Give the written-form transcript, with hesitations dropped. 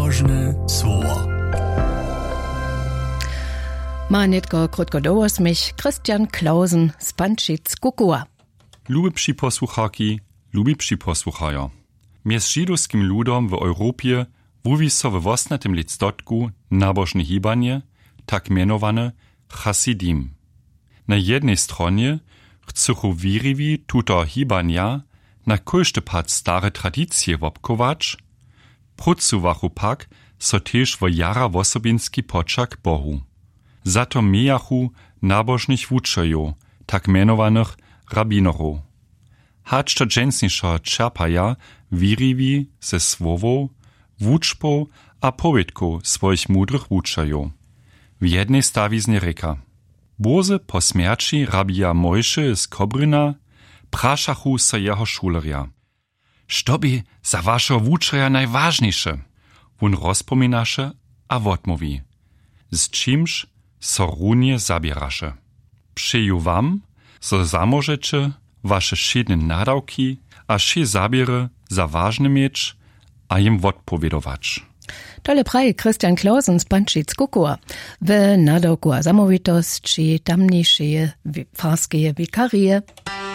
Nabożne słowa. Manitko krótko dołos mich Christian Klausen z Pančic-Kukua. Lubipsi posłuchaki, lubipsi posłuchajo. Mies żydowskim ludom w Europie mówi so w ostatnim listotku nabożne hibanie, tak mianowane Hasidim. Na jednej stronie chcą wiriwi tuto hibania na kojszty pad stare tradycje wopkować, pracuwachu pak so też w jara wosobinski poczak Bohu. Zato mijachu nabożnych wučerjo, tak mianowanych rabinorów. Hacz to dżęsnisza czerpaja wiriwi ze słowów, wuczpo a powiedku swoich mudrych wučerjo. W jednej stawiznie reka. Boze po śmierci rabija Mojszy z Kobryna praszachu se jeho šulerja. Što bi za vašo wučerja najważniejsze? Wun rozpominaše a wotmowi. Z czymś so runie zabieraše. Přeju wam, so zamożecie wasze šedne nadawki a še zabierę za ważne mieć, a im wotpowiedować. Tole praje Christian Klausen z Pančic-Kukua. W nadawku a zamowitost, czy tamniejsze farskie wikarie.